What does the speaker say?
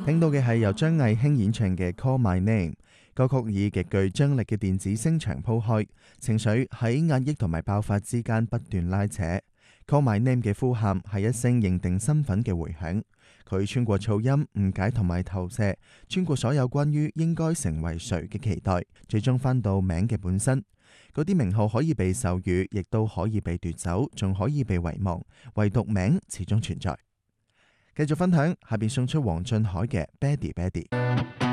聽到嘅係由張藝興演唱嘅《Call My Name》，歌曲以極具張力嘅電子聲場鋪開，情緒喺壓抑同埋爆發之間不斷拉扯。Call My Name 嘅呼喊係一聲認定身份嘅回響，佢穿過噪音、誤解同埋投射，穿過所有關於應該成為誰嘅期待，最終翻到名嘅本身。嗰啲名號可以被授予，亦都可以被奪走，仲可以被遺忘，唯獨名始終存在。繼續分享，下邊送出黃俊凱嘅《Baddy Baddy》。